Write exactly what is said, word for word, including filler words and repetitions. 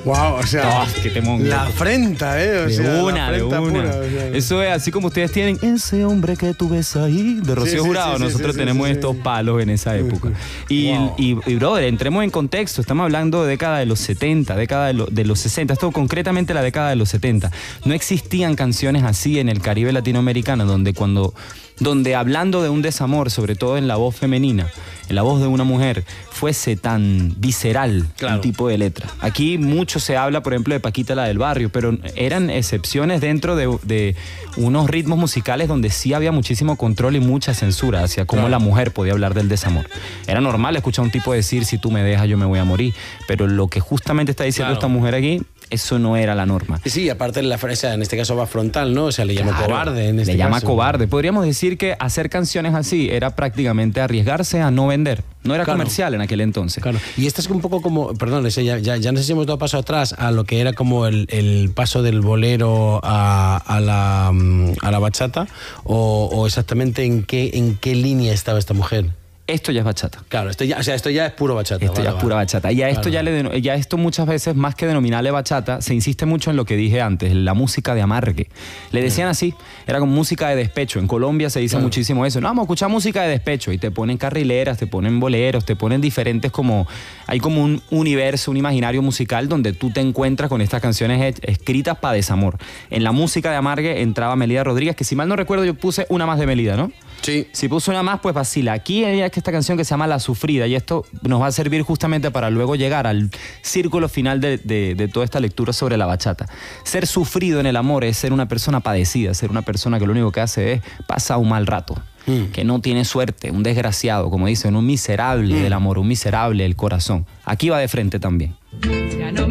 Wow, o sea, Oh, qué temón. la afrenta, ¿eh? O De sea, una, la de afrenta una. pura, o sea. Eso es así como ustedes tienen ese hombre que tú ves ahí de Rocío Sí, sí, Jurado. sí, sí, Nosotros sí, tenemos sí, sí, estos sí. palos en esa época. Y, Wow. y, y, brother, entremos en contexto. Estamos hablando de década de los setenta, década de, lo- de los sesenta. Esto concretamente la década de los setenta. No existían canciones así en el Caribe latinoamericano, donde cuando... donde hablando de un desamor, sobre todo en la voz femenina, en la voz de una mujer, fuese tan visceral Claro. el tipo de letra. Aquí mucho se habla, por ejemplo, de Paquita la del barrio, pero eran excepciones dentro de, de unos ritmos musicales donde sí había muchísimo control y mucha censura hacia cómo Claro. la mujer podía hablar del desamor. Era normal escuchar a un tipo decir, si tú me dejas yo me voy a morir, pero lo que justamente está diciendo Claro. esta mujer aquí, eso no era la norma. Sí, sí, aparte la frase, en este caso va frontal, ¿no? O sea, le llama Claro, cobarde en este le llama caso. cobarde. Podríamos decir que hacer canciones así era prácticamente arriesgarse a no vender. No era Claro. comercial en aquel entonces. Claro. Y esta es un poco como, perdón, ese ya, ya, ya no sé si hemos dado paso atrás a lo que era como el, el paso del bolero a, a, la, mm, a la bachata, o, o exactamente en qué, en qué línea estaba esta mujer. Esto ya es bachata. Claro, esto ya, o sea, esto ya es puro bachata. Esto vale, ya es vale. pura bachata. Y a esto, Claro. ya, le deno- ya esto muchas veces, más que denominarle bachata, se insiste mucho en lo que dije antes, la música de amargue. Le decían así, era como música de despecho. En Colombia se dice Claro. muchísimo eso. No, vamos a escuchar música de despecho. Y te ponen carrileras, te ponen boleros, te ponen diferentes como... Hay como un universo, un imaginario musical donde tú te encuentras con estas canciones es- escritas para desamor. En la música de amargue entraba Melida Rodríguez, que si mal no recuerdo yo puse una más de Melida, ¿no? Sí. Si puso una más, pues vacila. Aquí hay esta canción que se llama La Sufrida y esto nos va a servir justamente para luego llegar al círculo final de, de- de toda esta lectura sobre la bachata. Ser sufrido en el amor es ser una persona padecida, ser una persona que lo único que hace es pasar un mal rato, Mm. que no tiene suerte, un desgraciado, como dicen, un miserable del amor, un miserable del corazón. Aquí va de frente también. Ya no me